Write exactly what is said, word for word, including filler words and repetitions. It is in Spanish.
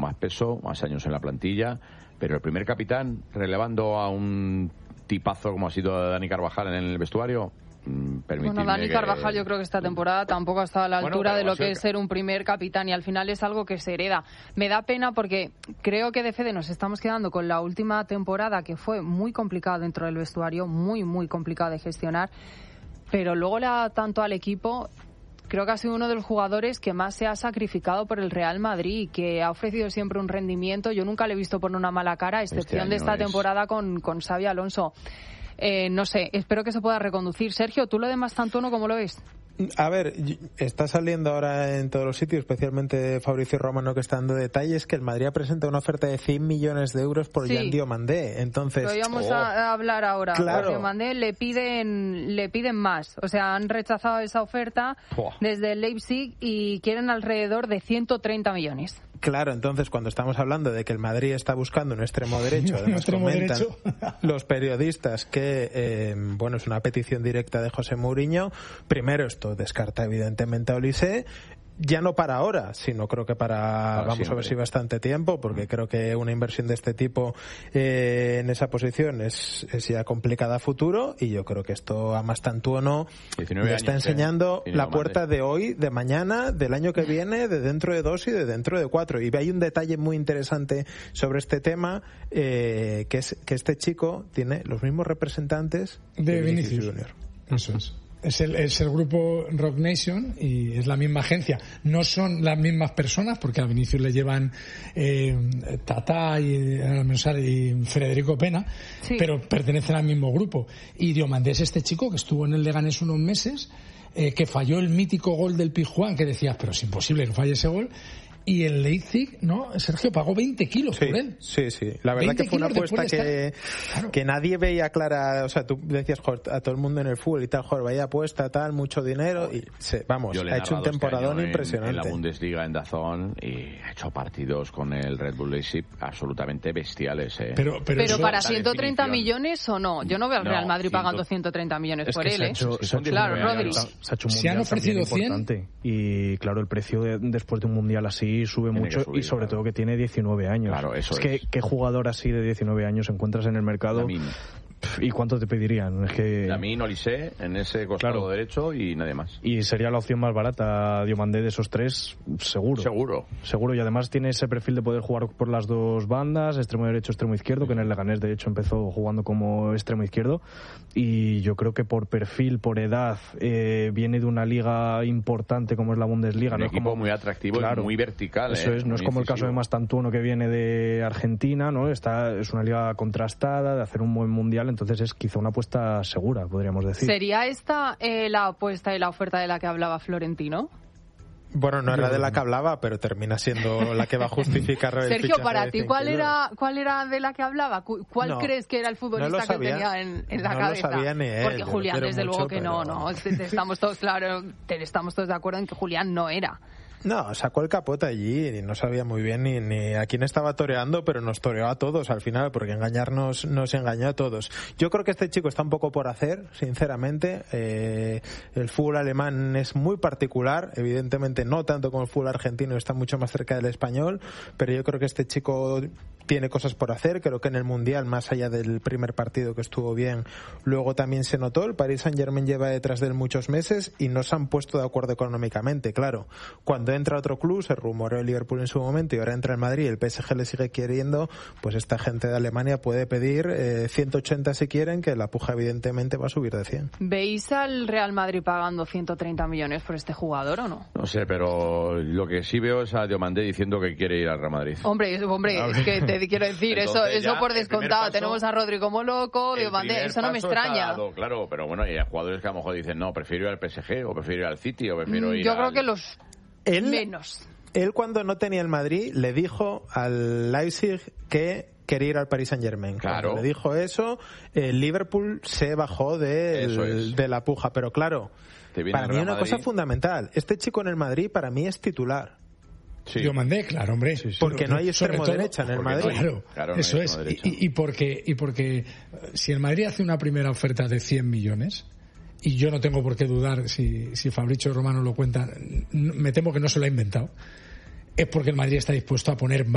más peso, más años en la plantilla, pero el primer capitán, relevando a un tipazo como ha sido Dani Carvajal en el vestuario... Bueno, Dani Carvajal que... yo creo que esta temporada tampoco ha estado a la altura bueno, de lo que es ser un primer capitán y al final es algo que se hereda. Me da pena porque creo que de Fede nos estamos quedando con la última temporada que fue muy complicada dentro del vestuario, muy, muy complicada de gestionar, pero luego le da tanto al equipo. Creo que ha sido uno de los jugadores que más se ha sacrificado por el Real Madrid, que ha ofrecido siempre un rendimiento. Yo nunca le he visto poner una mala cara, a excepción este de esta es... temporada con, con Xabi Alonso. Eh, no sé, espero que se pueda reconducir. Sergio, ¿tú lo de Mastantuono cómo lo ves? A ver, está saliendo ahora en todos los sitios, especialmente Fabricio Romano, que está dando detalles, que el Madrid ha presentado una oferta de cien millones de euros por Yan Diomandé. Entonces, lo íbamos oh, a hablar ahora. Claro. Por Diomandé le piden, le piden más. O sea, han rechazado esa oferta oh. desde el Leipzig y quieren alrededor de ciento treinta millones. Claro, entonces cuando estamos hablando de que el Madrid está buscando un extremo derecho, además extremo comentan derecho. los periodistas que eh, bueno, es una petición directa de José Mourinho. Primero, esto descarta evidentemente a Olise. Ya no para ahora, sino creo que para, para vamos siempre. a ver si bastante tiempo, porque creo que una inversión de este tipo eh, en esa posición es, es ya complicada a futuro, y yo creo que esto a Mastantuono le está enseñando eh, la puerta de hoy, de mañana, del año que viene, de dentro de dos y de dentro de cuatro. Y hay un detalle muy interesante sobre este tema, eh, que es que este chico tiene los mismos representantes de, de Vinicius, Vinicius Junior. Eso es. Es el, es el grupo Rock Nation y es la misma agencia. No son las mismas personas, porque a Vinicius le llevan eh, Tata y, y Federico Pena, sí. pero pertenecen al mismo grupo. Y Diomandé es este chico que estuvo en el Leganés unos meses, eh, que falló el mítico gol del Pizjuán, que decías, pero es imposible que falle ese gol. Y el Leipzig, ¿no? Sergio pagó veinte kilos sí, por él. Sí, sí. La verdad que fue una apuesta que, claro. que nadie veía clara. O sea, tú decías, joder, a todo el mundo en el fútbol y tal, joder, vaya apuesta, tal, mucho dinero. Y se, vamos, ha hecho un temporadón este impresionante. En, en la Bundesliga, en DAZN, y ha hecho partidos con el Red Bull Leipzig absolutamente bestiales. ¿eh? Pero, pero, pero para ciento treinta millones o no. Yo no veo al Real Madrid no, pagando ciento treinta millones es por que él, se ha hecho, ¿eh? se ha hecho claro, Rodri. Se ha hecho un se han ofrecido cien. Y claro, el precio de, después de un mundial así sube Tiene mucho. Y sobre todo que tiene diecinueve años. Claro, eso es, es. que qué jugador así de diecinueve años encuentras en el mercado. ¿Y cuánto te pedirían? Es que Lamine, Olise en ese costado claro. derecho y nadie más. Y sería la opción más barata, Diomandé, de esos tres, seguro. Seguro. Seguro, y además tiene ese perfil de poder jugar por las dos bandas, extremo derecho, extremo izquierdo, que en el Leganés de hecho empezó jugando como extremo izquierdo, y yo creo que por perfil, por edad, eh, viene de una liga importante como es la Bundesliga. Un no equipo es como, muy atractivo claro, y muy vertical. Eso eh, es, no es como incisivo. el caso de Mastantuono, que viene de Argentina, ¿no? Está, es una liga contrastada, de hacer un buen mundial, entonces es quizá una apuesta segura, podríamos decir. ¿Sería esta eh, la apuesta y la oferta de la que hablaba Florentino? Bueno, no era de la que hablaba, pero termina siendo la que va a justificar el Sergio, para ti, ¿cuál kilos. era cuál era de la que hablaba? ¿Cuál no, crees que era el futbolista no sabía, que tenía en, en la no cabeza? No lo sabía ni él. Porque Julián, desde mucho, luego que pero... no, no. Estamos todos, claro, estamos todos de acuerdo en que Julián no era. No, sacó el capote allí y no sabía muy bien ni, ni a quién estaba toreando, pero nos toreó a todos al final, porque engañarnos nos engañó a todos. Yo creo que este chico está un poco por hacer, sinceramente. Eh, el fútbol alemán es muy particular, evidentemente no tanto como el fútbol argentino, está mucho más cerca del español, pero yo creo que este chico tiene cosas por hacer. Creo que en el Mundial, más allá del primer partido que estuvo bien, luego también se notó. El Paris Saint-Germain lleva detrás de él muchos meses y no se han puesto de acuerdo económicamente, claro. Cuando entra otro club, se rumoreó el Liverpool en su momento y ahora entra el Madrid y el P S G le sigue queriendo, pues esta gente de Alemania puede pedir eh, ciento ochenta si quieren, que la puja evidentemente va a subir de cien. ¿Veis al Real Madrid pagando ciento treinta millones por este jugador o no? No sé, pero lo que sí veo es a Diomandé diciendo que quiere ir al Real Madrid. Hombre, hombre, es que te quiero decir, eso eso por descontado. Paso, Tenemos a Rodri como loco, Diomandé, eso no me extraña. Dado, claro, pero bueno, hay jugadores que a lo mejor dicen, no, prefiero ir al P S G o prefiero ir al City o prefiero ir Yo al... creo que los Él, menos. Él, cuando no tenía el Madrid, le dijo al Leipzig que quería ir al Paris Saint-Germain. Claro. Cuando le dijo eso, el Liverpool se bajó de, el, es. de la puja. Pero claro, para mí una Madrid. cosa fundamental. Este chico en el Madrid, para mí, es titular. Sí. Yo mandé, claro, hombre. Sí, sí, porque pero, no hay extremo todo, derecha en el Madrid. Claro, claro no eso es. Y, y, porque, y porque si el Madrid hace una primera oferta de cien millones... y yo no tengo por qué dudar si, si Fabrizio Romano lo cuenta, me temo que no se lo ha inventado, es porque el Madrid está dispuesto a poner más